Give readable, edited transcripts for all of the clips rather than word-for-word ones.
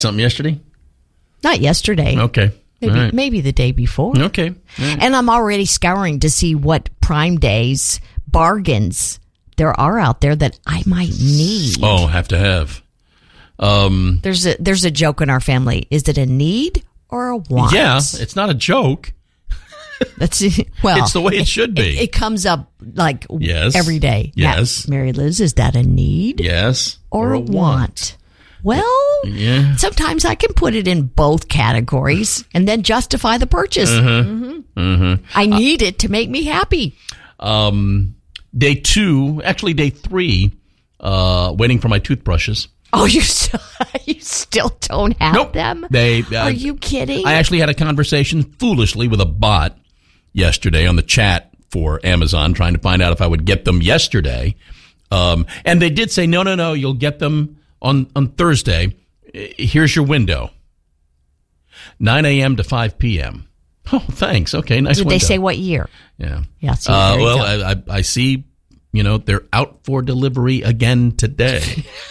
something yesterday? Not yesterday. Okay. Maybe the day before. Okay. Right. And I'm already scouring to see what Prime Days bargains there are out there that I might need. Oh, have to have. There's a joke in our family. Is it a need or a want? Yeah, it's not a joke. It's the way it should be. It comes up like every day. Yes. Now, Mary Liz, is that a need? Yes. Or a want? Well, sometimes I can put it in both categories and then justify the purchase. I need it to make me happy. Day 3, waiting for my toothbrushes. Oh, you still don't have them? Are you kidding? I actually had a conversation foolishly with a bot yesterday on the chat for Amazon, trying to find out if I would get them yesterday. And they did say, no, you'll get them on Thursday. Here's your window. 9 a.m. to 5 p.m. Oh, thanks. Okay, nice window. Did they say what year? Yeah. Yeah. So I see, they're out for delivery again today.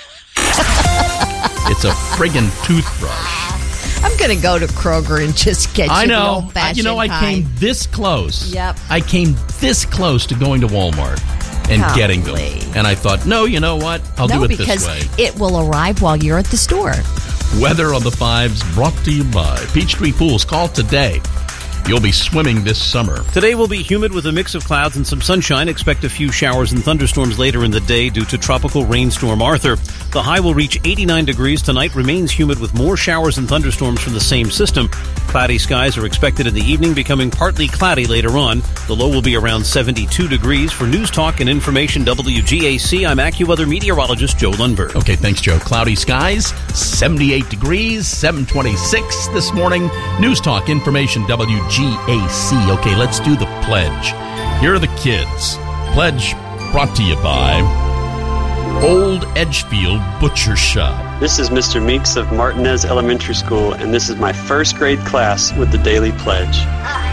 It's a friggin' toothbrush. I'm going to go to Kroger and just get you the old-fashioned I came this close. Yep. I came this close to going to Walmart and getting them. And I thought, no, you know what? I'll do it this way. Because it will arrive while you're at the store. Weather on the 5s brought to you by Peachtree Pools. Call today. You'll be swimming this summer. Today will be humid with a mix of clouds and some sunshine. Expect a few showers and thunderstorms later in the day due to tropical rainstorm Arthur. The high will reach 89 degrees tonight. Remains humid with more showers and thunderstorms from the same system. Cloudy skies are expected in the evening, becoming partly cloudy later on. The low will be around 72 degrees. For News Talk and Information WGAC, I'm AccuWeather meteorologist Joe Lundberg. Okay, thanks, Joe. Cloudy skies, 78 degrees, 726 this morning. News Talk, Information WGAC. Okay, let's do the pledge. Here are the kids. Pledge brought to you by Old Edgefield Butcher Shop. This is Mr. Meeks of Martinez Elementary School, and this is my first grade class with the Daily Pledge.